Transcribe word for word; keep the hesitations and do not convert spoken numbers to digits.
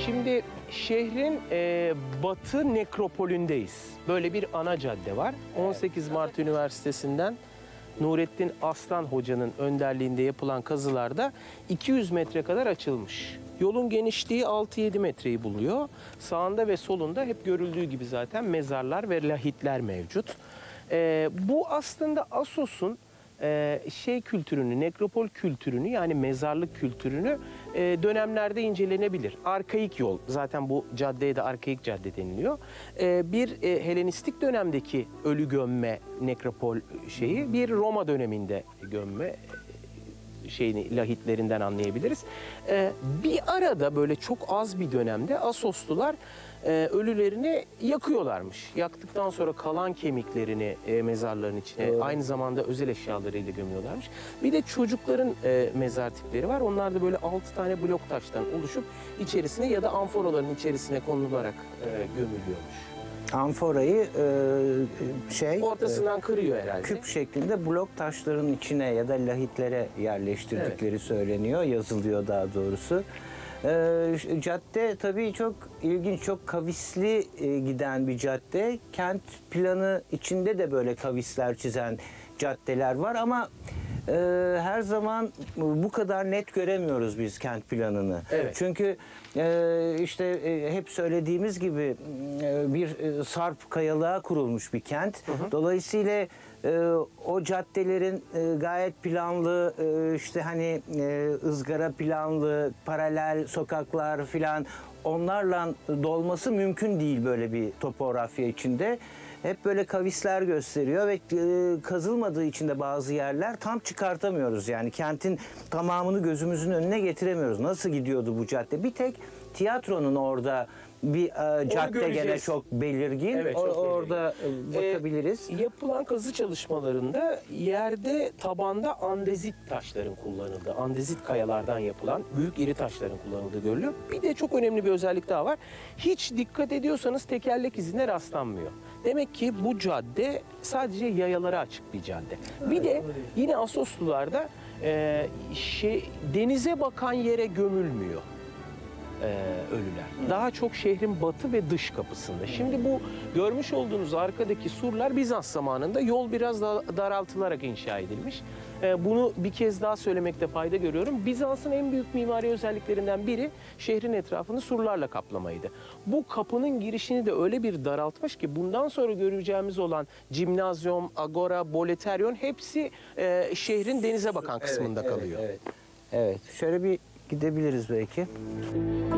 Şimdi şehrin e, batı nekropolündeyiz. Böyle bir ana cadde var. on sekiz Mart Üniversitesi'nden Nurettin Aslan Hoca'nın önderliğinde yapılan kazılarda iki yüz metre kadar açılmış. Yolun genişliği altı yedi metreyi buluyor. Sağında ve solunda hep görüldüğü gibi zaten mezarlar ve lahitler mevcut. E, bu aslında Assos'un e, şey kültürünü, nekropol kültürünü yani mezarlık kültürünü e, dönemlerde incelenebilir. Arkaik yol, zaten bu caddeye de arkaik cadde deniliyor. E, bir e, Helenistik dönemdeki ölü gömme nekropol şeyi, bir Roma döneminde gömme şeyini lahitlerinden anlayabiliriz. Ee, bir arada böyle çok az bir dönemde Assoslular e, ölülerini yakıyorlarmış. Yaktıktan sonra kalan kemiklerini e, mezarların içine evet. aynı zamanda özel eşyalarıyla gömüyorlarmış. Bir de çocukların e, mezar tipleri var. Onlar da böyle altı tane blok taştan oluşup içerisine ya da amforaların içerisine konularak e, gömülüyormuş. Amforayı e, şey ortasından kırıyor herhalde. Küp şeklinde blok taşların içine ya da lahitlere yerleştirdikleri evet. söyleniyor, yazılıyor daha doğrusu. E, cadde tabii çok ilginç, çok kavisli e, giden bir cadde. Kent planı içinde de böyle kavisler çizen caddeler var ama e, her zaman bu kadar net göremiyoruz biz kent planını. Evet. Çünkü e, işte e, hep söylediğimiz gibi e, bir e, sarp kayalığa kurulmuş bir kent. Hı hı. Dolayısıyla e, o caddelerin e, gayet planlı, e, işte hani e, ızgara planlı, paralel sokaklar filan onlarla dolması mümkün değil böyle bir topografya içinde. Hep böyle kavisler gösteriyor ve e, kazılmadığı için de bazı yerler tam çıkartamıyoruz. Yani kentin tamamını gözümüzün önüne getiremiyoruz. Nasıl gidiyordu bu cadde? Bir tek tiyatronun orada bir e, cadde gene çok belirgin. Evet, o, çok belirgin. Orada e, bakabiliriz. E, yapılan kazı çalışmalarında yerde tabanda andezit taşların kullanıldığı, andezit kayalardan yapılan büyük iri taşların kullanıldığı görülüyor. Bir de çok önemli bir özellik daha var. Hiç dikkat ediyorsanız tekerlek izine rastlanmıyor. Demek ki bu cadde sadece yayalara açık bir cadde. Bir de yine Assoslularda e, şey, denize bakan yere gömülmüyor e, ölüler. Daha çok şehrin batı ve dış kapısında. Şimdi bu görmüş olduğunuz arkadaki surlar Bizans zamanında yol biraz daha daraltılarak inşa edilmiş. E, bunu bir kez daha söylemekte fayda görüyorum. Bizans'ın en büyük mimari özelliklerinden biri şehrin etrafını surlarla kaplamaydı. Bu kapının girişini de öyle bir daraltmış ki bundan sonra göreceğimiz olan Cimnazyum, Agora, Boleteryon hepsi e, şehrin denize bakan kısmında evet, kalıyor. Evet, evet. Evet. Şöyle bir gidebiliriz belki.